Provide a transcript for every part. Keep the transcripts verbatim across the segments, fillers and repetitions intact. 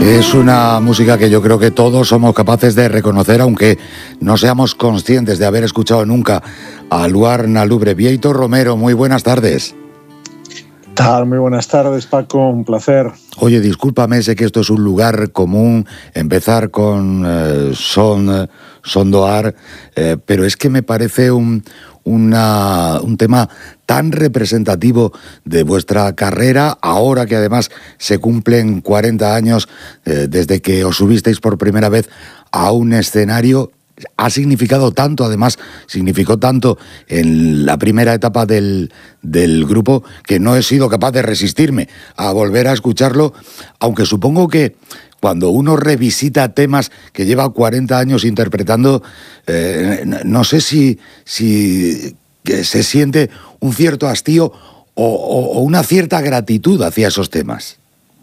Es una música que yo creo que todos somos capaces de reconocer, aunque no seamos conscientes de haber escuchado nunca a Luar na Lubre. Bieito Romero, muy buenas tardes. Tal, muy buenas tardes, Paco, un placer. Oye, discúlpame, sé que esto es un lugar común, empezar con eh, son, son doar, eh, pero es que me parece un, una, un tema tan representativo de vuestra carrera, ahora que además se cumplen cuarenta años eh, desde que os subisteis por primera vez a un escenario. Ha significado tanto, además, significó tanto en la primera etapa del, del grupo, que no he sido capaz de resistirme a volver a escucharlo, aunque supongo que cuando uno revisita temas que lleva cuarenta años interpretando, eh, no sé si, si se siente un cierto hastío o, o, o una cierta gratitud hacia esos temas.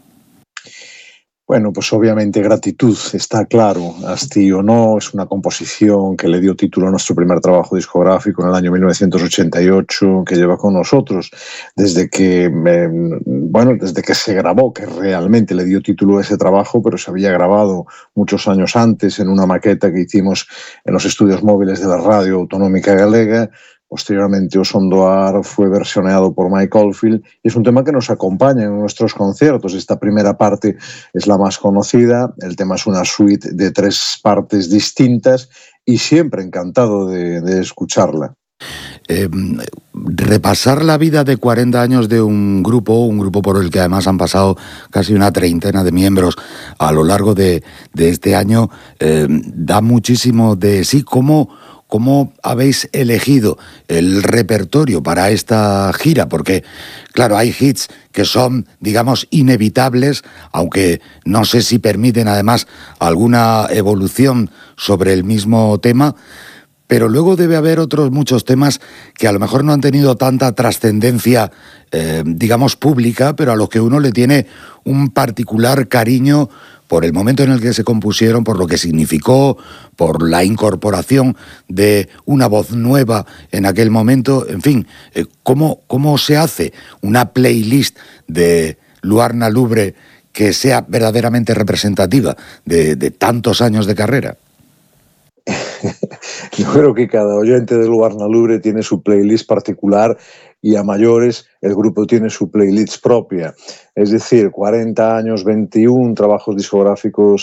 Bueno, pues obviamente gratitud, está claro. Hastío no, es una composición que le dio título a nuestro primer trabajo discográfico en el año mil novecientos ochenta y ocho, que lleva con nosotros desde que, eh, bueno, desde que se grabó, que realmente le dio título a ese trabajo, pero se había grabado muchos años antes en una maqueta que hicimos en los estudios móviles de la Radio Autonómica Galega. Posteriormente, O Son Doar fue versioneado por Mike Oldfield y es un tema que nos acompaña en nuestros conciertos. Esta primera parte es la más conocida, el tema es una suite de tres partes distintas y siempre encantado de, de escucharla. Eh, repasar la vida de cuarenta años de un grupo, un grupo por el que además han pasado casi una treintena de miembros a lo largo de, de este año, eh, da muchísimo de sí. ¿Cómo, ¿Cómo habéis elegido el repertorio para esta gira? Porque, claro, hay hits que son, digamos, inevitables, aunque no sé si permiten además alguna evolución sobre el mismo tema. Pero luego debe haber otros muchos temas que a lo mejor no han tenido tanta trascendencia, eh, digamos, pública, pero a los que uno le tiene un particular cariño por el momento en el que se compusieron, por lo que significó, por la incorporación de una voz nueva en aquel momento. En fin, eh, ¿cómo, ¿cómo se hace una playlist de Luar na Lubre que sea verdaderamente representativa de, de tantos años de carrera? Yo creo que cada oyente de Luar na Lubre tiene su playlist particular y a mayores el grupo tiene su playlist propia. Es decir, cuarenta años, veintiún trabajos discográficos